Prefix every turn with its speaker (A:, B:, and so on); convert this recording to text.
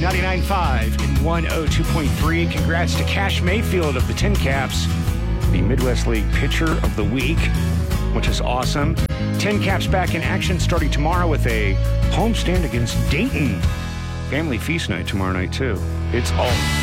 A: 99.5 and 102.3. Congrats to Cash Mayfield of the Tin Caps, the Midwest League Pitcher of the Week, which is awesome. Tin Caps back in action starting tomorrow with a homestand against Dayton. Family feast night tomorrow night, too. It's all